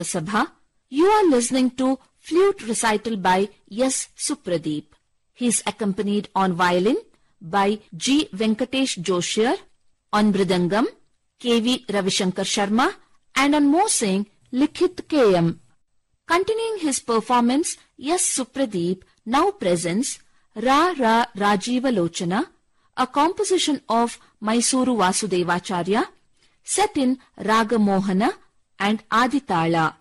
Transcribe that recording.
Sabha. You are listening to flute recital by S. Supradeep. He is accompanied on violin by G. Venkatesh Joshir, on Mridangam, K.V. Ravishankar Sharma, and on Mosing, Likhit K.M. Continuing his performance, S. Supradeep now presents Ra Ra Rajiva Lochana, a composition of Mysuru Vasudevacharya, set in Raga Mohana and Aditala.